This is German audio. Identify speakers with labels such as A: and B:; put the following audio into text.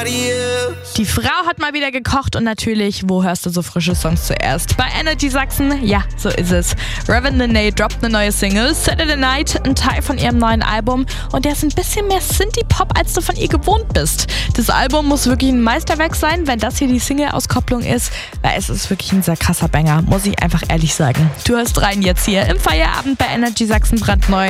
A: Die Frau hat mal wieder gekocht und natürlich, wo hörst du so frische Songs zuerst? Bei Energy Sachsen? Ja, so ist es. Raven Lenae droppt eine neue Single, Saturday Night, ein Teil von ihrem neuen Album und der ist ein bisschen mehr Synthie-Pop, als du von ihr gewohnt bist. Das Album muss wirklich ein Meisterwerk sein, wenn das hier die Single-Auskopplung ist, weil es ist wirklich ein sehr krasser Banger, muss ich einfach ehrlich sagen. Du hörst rein jetzt hier im Feierabend bei Energy Sachsen brandneu.